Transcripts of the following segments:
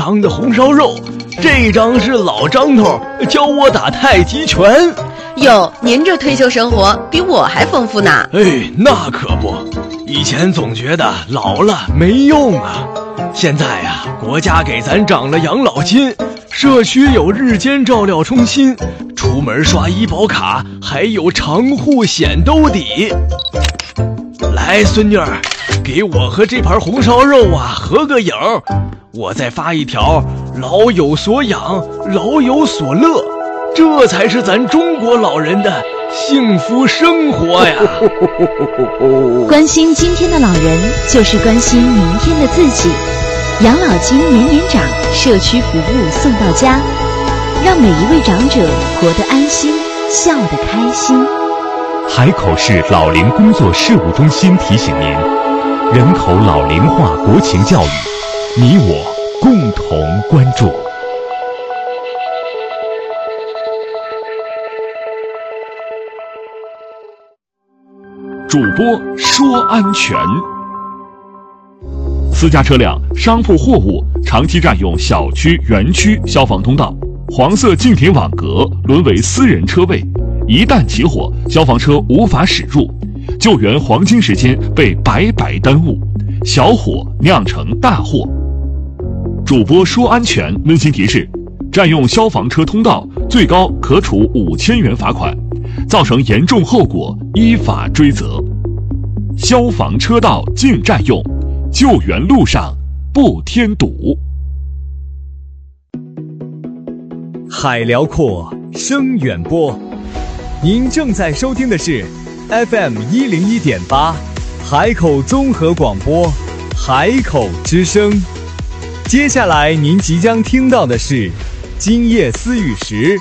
张的红烧肉，这张是老张头教我打太极拳。 哟，您这退休生活比我还丰富呢。 哎，那可不，以前总觉得老了没用啊，现在呀，国家给咱涨了养老金，社区有日间照料中心，出门刷医保卡还有长户险兜底。来，孙女儿，给我和这盘红烧肉啊合个影，我再发一条老有所养，老有所乐，这才是咱中国老人的幸福生活呀。 关心今天的老人，就是关心明天的自己。养老金年年涨，社区服务送到家，让每一位长者活得安心，笑得开心。 海口市老龄工作事务中心提醒您，人口老龄化国情教育，你我共同关注。主播说安全。私家车辆、商铺货物长期占用小区、园区消防通道，黄色静停网格沦为私人车位，一旦起火，消防车无法驶入，救援黄金时间被白白耽误，小火酿成大祸。主播说安全温馨提示：占用消防车通道，最高可处5000元罚款，造成严重后果依法追责。消防车道禁占用，救援路上不添堵。 海辽阔，声远播。您正在收听的是 FM101.8 海口综合广播，海口之声。接下来您即将听到的是今夜思语时，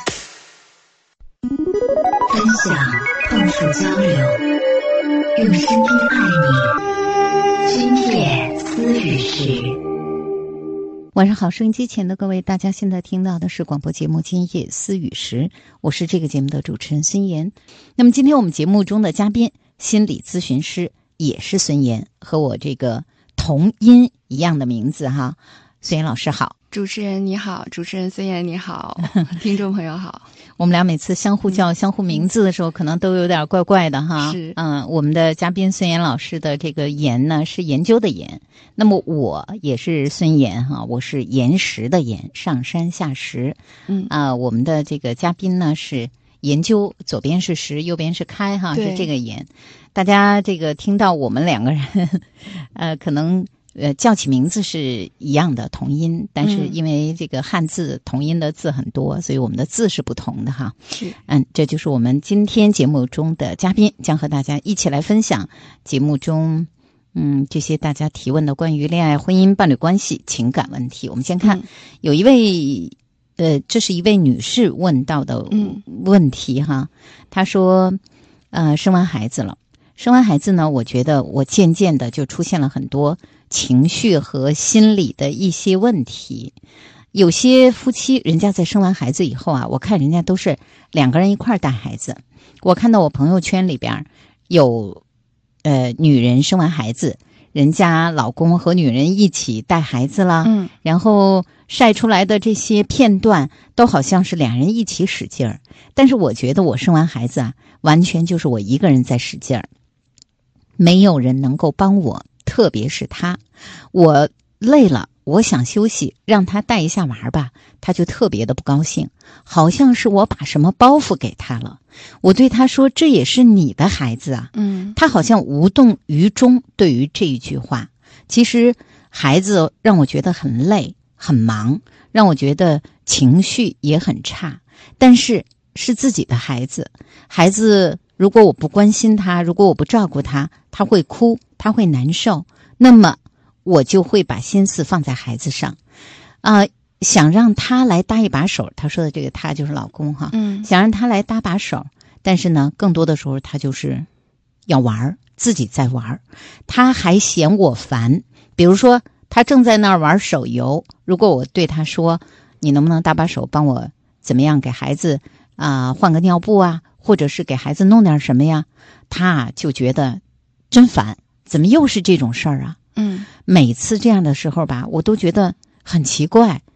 分享、碰触、交流，用声音爱你。今夜思语时。 晚上好，收音机前的各位，大家现在听到的是广播节目《今夜思语时》，我是这个节目的主持人孙岩。那么今天我们节目中的嘉宾，心理咨询师也是孙岩，和我这个同音一样的名字哈。孙岩老师好。 主持人你好，主持人孙岩你好，听众朋友好。 我们俩每次相互叫相互名字的时候，可能都有点怪怪的哈。 是， 我们的嘉宾孙岩老师的这个岩呢是研究的岩，那么我也是孙岩哈，我是岩石的岩，上山下石。我们的这个嘉宾呢是研究，左边是石，右边是开哈，是这个岩。大家这个听到我们两个人，可能。叫起名字是一样的同音，但是因为这个汉字同音的字很多，所以我们的字是不同的哈。 是， 这就是我们今天节目中的嘉宾，将和大家一起来分享节目中这些大家提问的关于恋爱、婚姻、伴侣关系、情感问题。我们先看，有一位这是一位女士问到的问题哈，她说生完孩子了。生完孩子呢，我觉得我渐渐的就出现了很多情绪和心理的一些问题。有些夫妻人家在生完孩子以后啊，我看人家都是两个人一块儿带孩子。我看到我朋友圈里边有女人生完孩子，人家老公和女人一起带孩子啦，然后晒出来的这些片段都好像是两人一起使劲儿。但是我觉得我生完孩子啊，完全就是我一个人在使劲儿。没有人能够帮我，特别是他。我累了，我想休息，让他带一下娃吧，他就特别的不高兴，好像是我把什么包袱给他了。我对他说，这也是你的孩子啊。他好像无动于衷对于这一句话。其实孩子让我觉得很累很忙，让我觉得情绪也很差，但是是自己的孩子，孩子如果我不关心他，如果我不照顾他，他会哭，他会难受，那么我就会把心思放在孩子上，想让他来搭一把手。他说的这个他就是老公哈，想让他来搭把手，但是呢，更多的时候他就是要玩，自己在玩，他还嫌我烦。比如说他正在那儿玩手游，如果我对他说，你能不能搭把手帮我怎么样给孩子换个尿布啊，或者是给孩子弄点什么呀，他就觉得真烦，怎么又是这种事儿啊？每次这样的时候吧，我都觉得很奇怪，